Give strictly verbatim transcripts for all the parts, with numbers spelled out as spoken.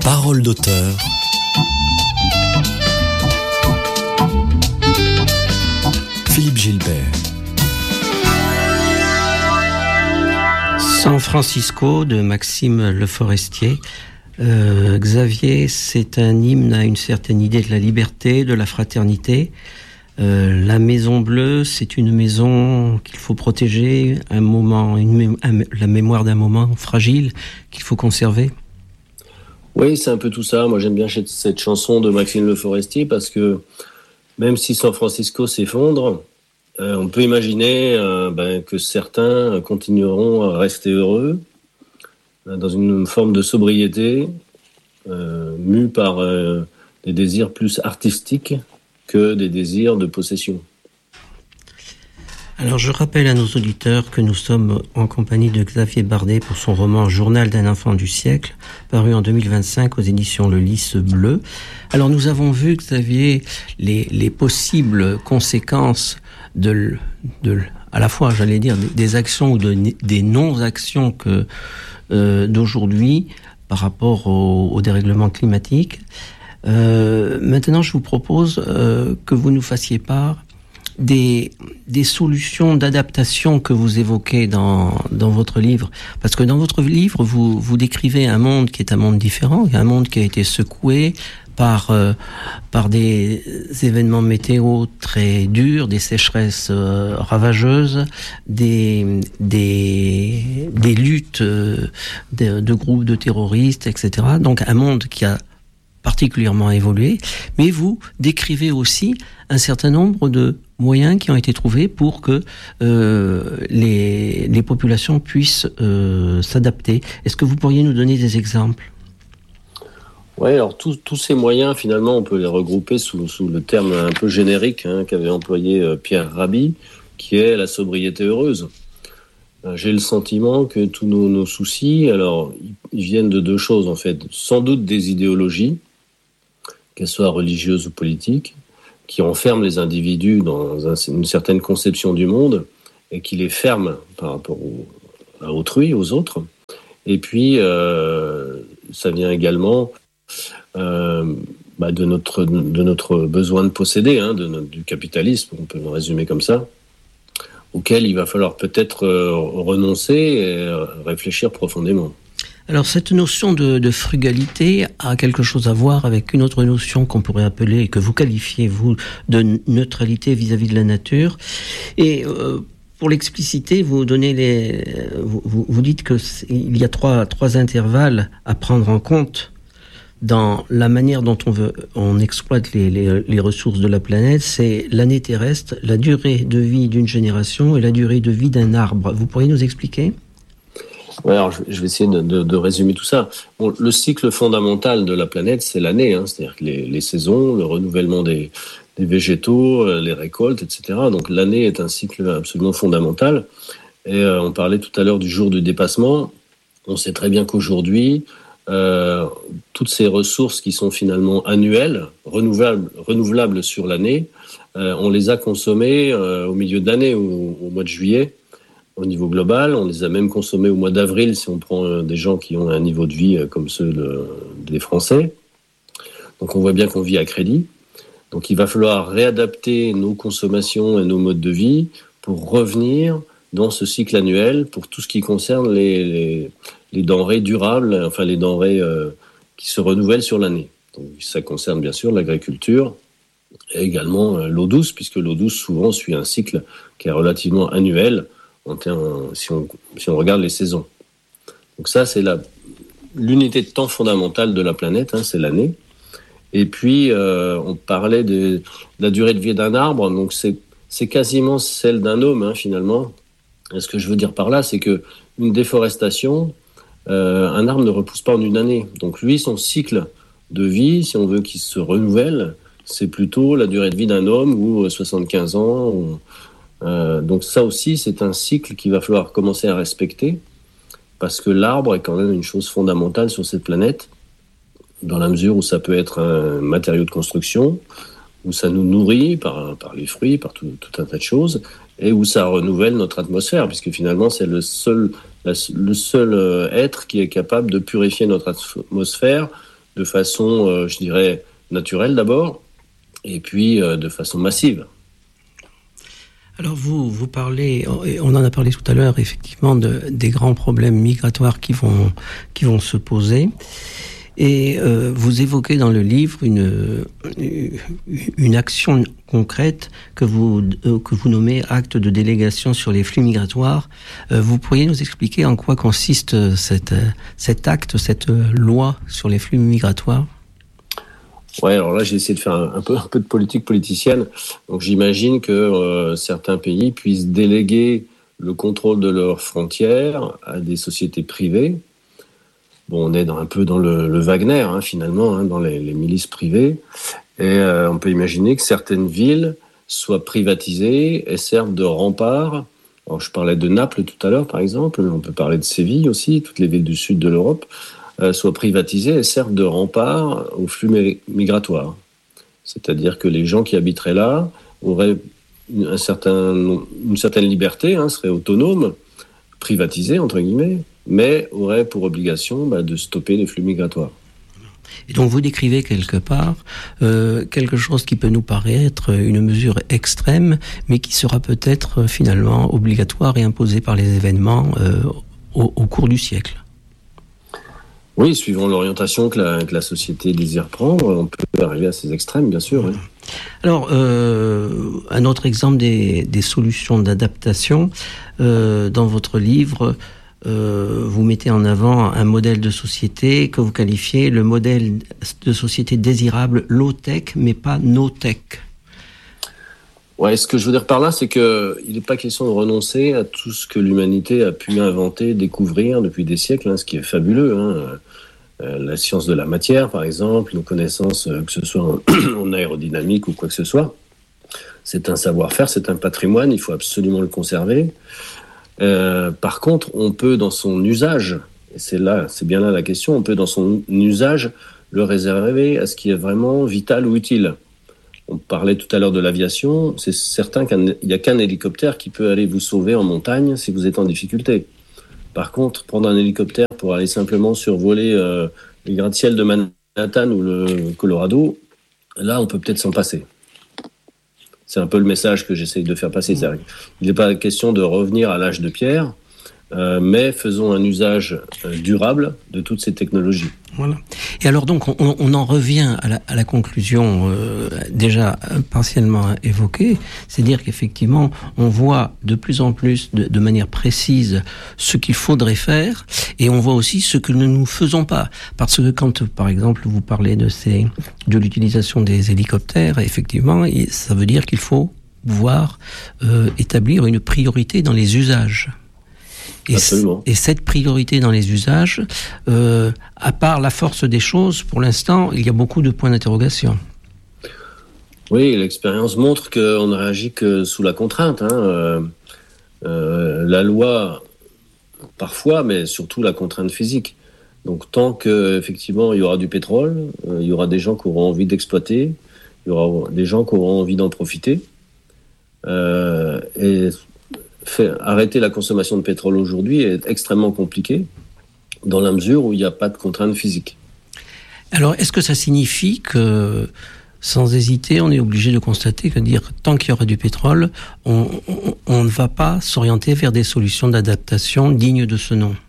Parole d'auteur. Philippe Gilbert. San Francisco de Maxime Le Forestier. Euh, Xavier, c'est un hymne à une certaine idée de la liberté, de la fraternité. Euh, la Maison Bleue, c'est une maison qu'il faut protéger, un moment, une mé- un, la mémoire d'un moment fragile qu'il faut conserver. Oui, c'est un peu tout ça. Moi, j'aime bien cette chanson de Maxime Le Forestier parce que même si San Francisco s'effondre, euh, on peut imaginer euh, ben, que certains continueront à rester heureux euh, dans une forme de sobriété, euh, mue par euh, des désirs plus artistiques que des désirs de possession. Alors je rappelle à nos auditeurs que nous sommes en compagnie de Xavier Bardet pour son roman Journal d'un enfant du siècle, paru en deux mille vingt-cinq aux éditions Le Lys Bleu. Alors nous avons vu, Xavier, les, les possibles conséquences de, de, à la fois, j'allais dire, des actions ou de, des non-actions que, euh, d'aujourd'hui par rapport au, au dérèglement climatique. Euh, maintenant, je vous propose euh, que vous nous fassiez part des, des solutions d'adaptation que vous évoquez dans, dans votre livre. Parce que dans votre livre, vous, vous décrivez un monde qui est un monde différent, un monde qui a été secoué par, euh, par des événements météo très durs, des sécheresses euh, ravageuses, des, des, des luttes euh, de, de groupes de terroristes, et cetera. Donc un monde qui a particulièrement évolué, mais vous décrivez aussi un certain nombre de moyens qui ont été trouvés pour que euh, les, les populations puissent euh, s'adapter. Est-ce que vous pourriez nous donner des exemples ? Oui, alors tous, tous ces moyens, finalement, on peut les regrouper sous, sous le terme un peu générique hein, qu'avait employé euh, Pierre Rabhi, qui est la sobriété heureuse. Euh, j'ai le sentiment que tous nos, nos soucis, alors, ils viennent de deux choses, en fait. Sans doute des idéologies, qu'elles soient religieuses ou politiques, qui enferment les individus dans un, une certaine conception du monde et qui les ferment par rapport au, à autrui, aux autres. Et puis, euh, ça vient également euh, bah de, notre, de notre besoin de posséder, hein, de notre, du capitalisme, on peut le résumer comme ça, auquel il va falloir peut-être euh, renoncer et euh, réfléchir profondément. Alors cette notion de, de frugalité a quelque chose à voir avec une autre notion qu'on pourrait appeler, que vous qualifiez, vous, de neutralité vis-à-vis de la nature. Et euh, pour l'expliciter, vous donnez les, vous, vous dites qu'il y a trois, trois intervalles à prendre en compte dans la manière dont on veut, on exploite les, les, les ressources de la planète. C'est l'année terrestre, la durée de vie d'une génération et la durée de vie d'un arbre. Vous pourriez nous expliquer ? Ouais, alors je vais essayer de, de, de résumer tout ça. Bon, le cycle fondamental de la planète, c'est l'année, hein, c'est-à-dire que les, les saisons, le renouvellement des, des végétaux, les récoltes, et cetera. Donc l'année est un cycle absolument fondamental. Et euh, on parlait tout à l'heure du jour du dépassement. On sait très bien qu'aujourd'hui, euh, toutes ces ressources qui sont finalement annuelles, renouvelables, renouvelables sur l'année, euh, on les a consommées euh, au milieu de l'année, au, au mois de juillet. Au niveau global, on les a même consommés au mois d'avril si on prend des gens qui ont un niveau de vie comme ceux de, des Français. Donc on voit bien qu'on vit à crédit. Donc il va falloir réadapter nos consommations et nos modes de vie pour revenir dans ce cycle annuel pour tout ce qui concerne les, les, les denrées durables, enfin les denrées euh, qui se renouvellent sur l'année. Donc ça concerne bien sûr l'agriculture et également euh, l'eau douce, puisque l'eau douce souvent suit un cycle qui est relativement annuel. En termes, si, on, si on regarde les saisons. Donc ça, c'est la, l'unité de temps fondamentale de la planète, hein, c'est l'année. Et puis, euh, on parlait de, de la durée de vie d'un arbre, donc c'est, c'est quasiment celle d'un homme, hein, finalement. Et ce que je veux dire par là, c'est que une déforestation, euh, un arbre ne repousse pas en une année. Donc lui, son cycle de vie, si on veut qu'il se renouvelle, c'est plutôt la durée de vie d'un homme, ou soixante-quinze ans, ou, Euh, donc ça aussi, c'est un cycle qu'il va falloir commencer à respecter parce que l'arbre est quand même une chose fondamentale sur cette planète dans la mesure où ça peut être un matériau de construction, où ça nous nourrit par, par les fruits, par tout, tout un tas de choses et où ça renouvelle notre atmosphère puisque finalement, c'est le seul, la, le seul être qui est capable de purifier notre atmosphère de façon, euh, je dirais, naturelle d'abord, et puis euh, de façon massive. Alors vous, vous parlez, on en a parlé tout à l'heure, effectivement, de, des grands problèmes migratoires qui vont, qui vont se poser. Et euh, vous évoquez dans le livre une, une action concrète que vous, euh, que vous nommez acte de délégation sur les flux migratoires. Euh, vous pourriez nous expliquer en quoi consiste cette, cet acte, cette loi sur les flux migratoires ? Ouais, alors là, j'ai essayé de faire un, un, peu, un peu de politique politicienne. Donc j'imagine que euh, certains pays puissent déléguer le contrôle de leurs frontières à des sociétés privées. Bon, on est dans, un peu dans le, le Wagner, hein, finalement, hein, dans les, les milices privées. Et euh, on peut imaginer que certaines villes soient privatisées et servent de rempart. Alors, je parlais de Naples tout à l'heure, par exemple, mais on peut parler de Séville aussi, toutes les villes du sud de l'Europe, euh, soient privatisées et servent de rempart aux flux migratoires. C'est-à-dire que les gens qui habiteraient là auraient un certain, une certaine liberté, hein, seraient autonomes, privatisés, entre guillemets, mais aurait pour obligation bah, de stopper les flux migratoires. Et donc vous décrivez quelque part euh, quelque chose qui peut nous paraître une mesure extrême, mais qui sera peut-être finalement obligatoire et imposée par les événements euh, au, au cours du siècle. Oui, suivant l'orientation que la, que la société désire prendre, on peut arriver à ces extrêmes, bien sûr. Oui. Alors, euh, un autre exemple des, des solutions d'adaptation, euh, dans votre livre, Euh, vous mettez en avant un modèle de société que vous qualifiez le modèle de société désirable low-tech, mais pas no-tech. Ouais, ce que je veux dire par là, c'est que il n'est pas question de renoncer à tout ce que l'humanité a pu inventer, découvrir depuis des siècles, hein, ce qui est fabuleux. Hein. Euh, la science de la matière, par exemple, nos connaissances, euh, que ce soit en, en aérodynamique ou quoi que ce soit, c'est un savoir-faire, c'est un patrimoine, il faut absolument le conserver. Euh, par contre, on peut dans son usage, et c'est là, c'est bien là la question, on peut dans son usage le réserver à ce qui est vraiment vital ou utile. On parlait tout à l'heure de l'aviation, c'est certain qu'il n'y a qu'un hélicoptère qui peut aller vous sauver en montagne si vous êtes en difficulté. Par contre, prendre un hélicoptère pour aller simplement survoler euh, les gratte-ciel de Manhattan ou le Colorado, là on peut peut-être s'en passer. C'est un peu le message que j'essaye de faire passer. C'est-à-dire, il n'est pas question de revenir à l'âge de pierre, euh, mais faisons un usage euh, durable de toutes ces technologies. Voilà. Et alors donc, on, on en revient à la, à la conclusion euh, déjà partiellement évoquée, c'est-à-dire qu'effectivement, on voit de plus en plus de, de manière précise ce qu'il faudrait faire, et on voit aussi ce que nous ne faisons pas. Parce que quand, par exemple, vous parlez de ces, de l'utilisation des hélicoptères, effectivement, ça veut dire qu'il faut pouvoir euh, établir une priorité dans les usages. Et, c- et cette priorité dans les usages, euh, à part la force des choses, pour l'instant, il y a beaucoup de points d'interrogation. Oui, l'expérience montre qu'on ne réagit que sous la contrainte. Hein. Euh, euh, la loi, parfois, mais surtout la contrainte physique. Donc tant qu'effectivement il y aura du pétrole, euh, il y aura des gens qui auront envie d'exploiter, il y aura des gens qui auront envie d'en profiter. Euh, et Fait, arrêter la consommation de pétrole aujourd'hui est extrêmement compliqué dans la mesure où il n'y a pas de contrainte physique. Alors, est-ce que ça signifie que, sans hésiter, on est obligé de constater que dire tant qu'il y aura du pétrole, on, on, on ne va pas s'orienter vers des solutions d'adaptation dignes de ce nom?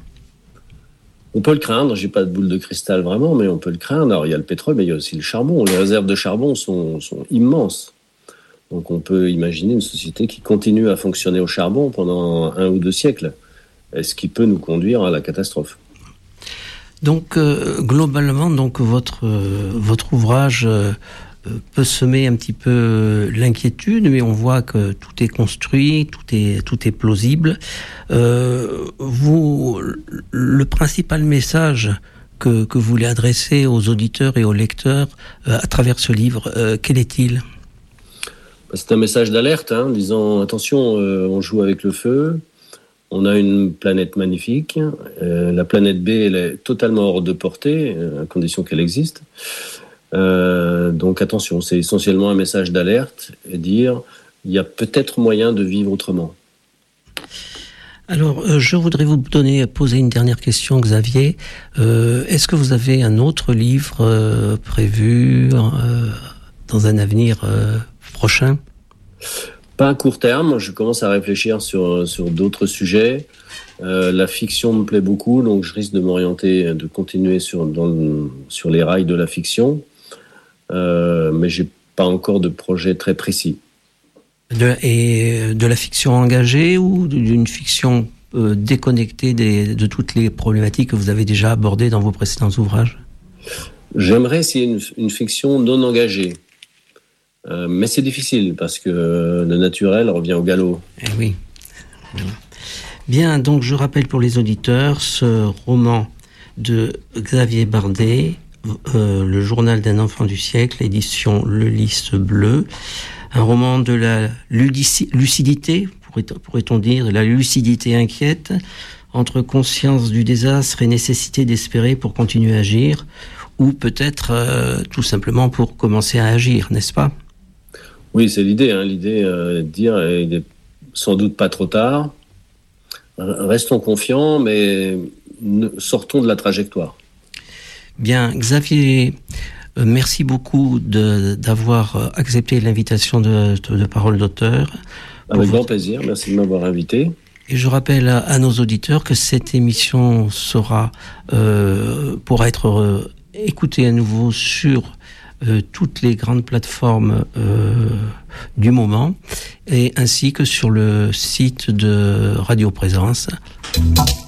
On peut le craindre, j'ai pas de boule de cristal vraiment, mais on peut le craindre. Alors il y a le pétrole, mais il y a aussi le charbon. Les réserves de charbon sont, sont immenses. Donc on peut imaginer une société qui continue à fonctionner au charbon pendant un ou deux siècles, ce qui peut nous conduire à la catastrophe. Donc euh, globalement, donc votre euh, votre ouvrage euh, peut semer un petit peu l'inquiétude, mais on voit que tout est construit, tout est tout est plausible. Euh, vous, le principal message que que vous voulez adresser aux auditeurs et aux lecteurs euh, à travers ce livre, euh, quel est-il? C'est un message d'alerte, hein, disant attention, euh, on joue avec le feu, on a une planète magnifique, euh, la planète B elle est totalement hors de portée, euh, à condition qu'elle existe. Euh, donc attention, c'est essentiellement un message d'alerte et dire il y a peut-être moyen de vivre autrement. Alors, euh, je voudrais vous donner, poser une dernière question, Xavier. Euh, est-ce que vous avez un autre livre euh, prévu euh, dans un avenir euh, prochain ? Pas à court terme. Je commence à réfléchir sur, sur d'autres sujets. Euh, la fiction me plaît beaucoup, donc je risque de m'orienter, de continuer sur, dans le, sur les rails de la fiction. Euh, mais j'ai pas encore de projet très précis. De, et de la fiction engagée ou d'une fiction euh, déconnectée des, de toutes les problématiques que vous avez déjà abordées dans vos précédents ouvrages ? J'aimerais essayer une, une fiction non engagée. Euh, mais c'est difficile parce que le naturel revient au galop. Eh oui. Bien, donc je rappelle pour les auditeurs ce roman de Xavier Bardet, euh, Le journal d'un enfant du siècle, édition Le Lys Bleu. Un roman de la ludici- lucidité, pourrait- pourrait-on dire, la lucidité inquiète, entre conscience du désastre et nécessité d'espérer pour continuer à agir, ou peut-être euh, tout simplement pour commencer à agir, n'est-ce pas ? Oui, c'est l'idée. Hein. L'idée euh, de dire, euh, il n'est sans doute pas trop tard. Restons confiants, mais ne, sortons de la trajectoire. Bien, Xavier... Euh, merci beaucoup de, d'avoir accepté l'invitation de, de, de Parole d'auteur. Avec grand plaisir, merci de m'avoir invité. Et je rappelle à, à nos auditeurs que cette émission sera, euh, pourra être euh, écoutée à nouveau sur euh, toutes les grandes plateformes euh, du moment, et ainsi que sur le site de Radio Présence.